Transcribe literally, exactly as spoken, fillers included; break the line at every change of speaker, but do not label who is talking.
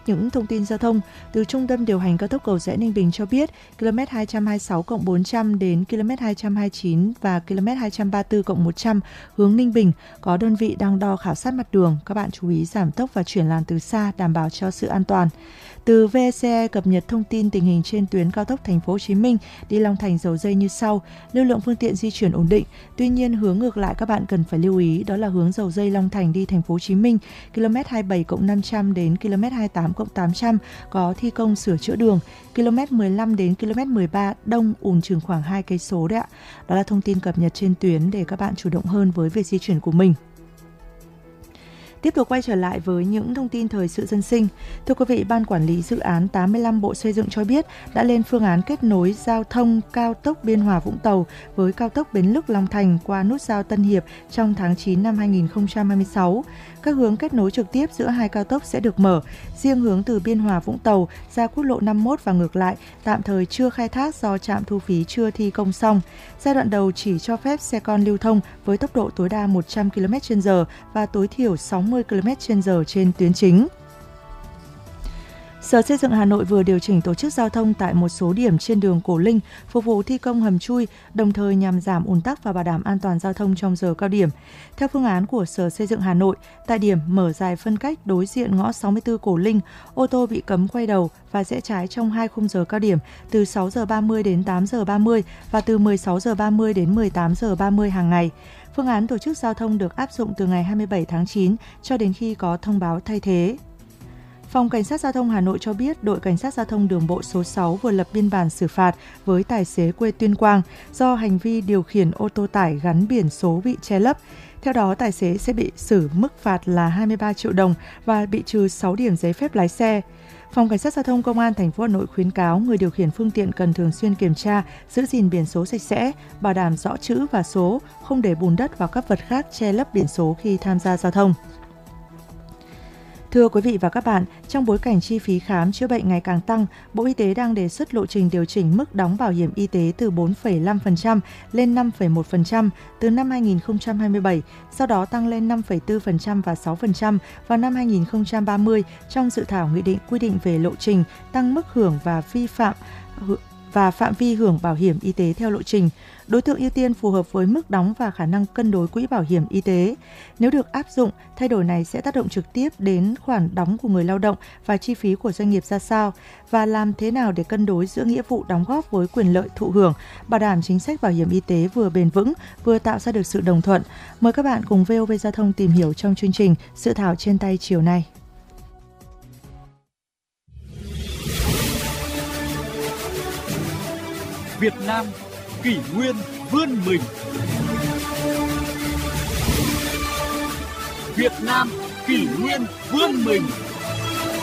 những thông tin giao thông từ Trung tâm điều hành cao tốc Cầu Giẽ Ninh Bình cho biết, km hai trăm hai mươi sáu cộng bốn trăm đến km hai trăm hai mươi chín và km hai trăm ba mươi tư cộng một trăm hướng Ninh Bình có đơn vị đang đo khảo sát mặt đường. Các bạn chú ý giảm tốc và chuyển làn từ xa, đảm bảo cho sự an toàn. Từ vê e xê e cập nhật thông tin tình hình trên tuyến cao tốc Thành phố Hồ Chí Minh đi Long Thành Dầu Dây như sau: lưu lượng phương tiện di chuyển ổn định. Tuy nhiên, hướng ngược lại các bạn cần phải lưu ý, đó là hướng Dầu Dây Long Thành đi Thành phố Hồ Chí Minh, km hai mươi bảy cộng năm trăm đến km hai mươi tám cộng tám trăm có thi công sửa chữa đường, km mười lăm đến km mười ba đông ùn chừng khoảng hai cây số đấy ạ. Đó là thông tin cập nhật trên tuyến để các bạn chủ động hơn với việc di chuyển của mình. Tiếp tục quay trở lại với những thông tin thời sự dân sinh. Thưa quý vị, Ban Quản lý Dự án tám mươi lăm Bộ Xây dựng cho biết đã lên phương án kết nối giao thông cao tốc Biên Hòa - Vũng Tàu với cao tốc Bến Lức - Long Thành qua nút giao Tân Hiệp trong tháng chín năm hai nghìn không trăm hai mươi sáu. Các hướng kết nối trực tiếp giữa hai cao tốc sẽ được mở. Riêng hướng từ Biên Hòa - Vũng Tàu ra quốc lộ năm mươi mốt và ngược lại tạm thời chưa khai thác do trạm thu phí chưa thi công xong. Giai đoạn đầu chỉ cho phép xe con lưu thông với tốc độ tối đa một trăm ki lô mét trên giờ và tối thiểu sáu mươi ki lô mét trên giờ trên tuyến chính. Sở Xây dựng Hà Nội vừa điều chỉnh tổ chức giao thông tại một số điểm trên đường Cổ Linh phục vụ thi công hầm chui, đồng thời nhằm giảm ùn tắc và bảo đảm an toàn giao thông trong giờ cao điểm. Theo phương án của Sở Xây dựng Hà Nội, tại điểm mở dài phân cách đối diện ngõ sáu mươi tư Cổ Linh, ô tô bị cấm quay đầu và rẽ trái trong hai khung giờ cao điểm từ sáu giờ ba mươi đến tám giờ ba mươi và từ mười sáu giờ ba mươi đến mười tám giờ ba mươi hàng ngày. Phương án tổ chức giao thông được áp dụng từ ngày hai mươi bảy tháng chín cho đến khi có thông báo thay thế. Phòng Cảnh sát Giao thông Hà Nội cho biết đội Cảnh sát Giao thông đường bộ số sáu vừa lập biên bản xử phạt với tài xế quê Tuyên Quang do hành vi điều khiển ô tô tải gắn biển số bị che lấp. Theo đó, tài xế sẽ bị xử mức phạt là hai mươi ba triệu đồng và bị trừ sáu điểm giấy phép lái xe. Phòng Cảnh sát Giao thông Công an thành phố Hà Nội khuyến cáo người điều khiển phương tiện cần thường xuyên kiểm tra, giữ gìn biển số sạch sẽ, bảo đảm rõ chữ và số, không để bùn đất và các vật khác che lấp biển số khi tham gia giao thông. Thưa quý vị và các bạn, trong bối cảnh chi phí khám chữa bệnh ngày càng tăng, Bộ Y tế đang đề xuất lộ trình điều chỉnh mức đóng bảo hiểm y tế từ bốn phẩy năm phần trăm lên năm phẩy một phần trăm từ năm hai nghìn không trăm hai mươi bảy, sau đó tăng lên năm phẩy bốn phần trăm và sáu phần trăm vào năm hai nghìn không trăm ba mươi trong dự thảo nghị định quy định về lộ trình tăng mức hưởng và vi phạm và phạm vi hưởng bảo hiểm y tế theo lộ trình. Đối tượng ưu tiên phù hợp với mức đóng và khả năng cân đối quỹ bảo hiểm y tế. Nếu được áp dụng, thay đổi này sẽ tác động trực tiếp đến khoản đóng của người lao động và chi phí của doanh nghiệp ra sao, và làm thế nào để cân đối giữa nghĩa vụ đóng góp với quyền lợi thụ hưởng, bảo đảm chính sách bảo hiểm y tế vừa bền vững, vừa tạo ra được sự đồng thuận. Mời các bạn cùng vê o vê Giao thông tìm hiểu trong chương trình Dự thảo trên tay chiều nay.
Việt Nam kỷ nguyên vươn mình. Việt Nam kỷ nguyên vươn mình.